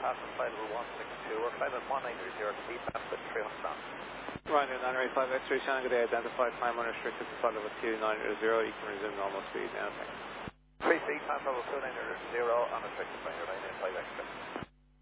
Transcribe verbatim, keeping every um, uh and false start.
passing flight level one six two, we're flight level one nine zero, speed pass with three hundred knots. Ryanair nine eight five X-ray, Shannon, good day, identified, climb unrestricted to flight level two nine zero, you can resume normal speed now, thanks. Three speed pass level two nine zero, unrestricted, Ryanair nine eight five X-ray.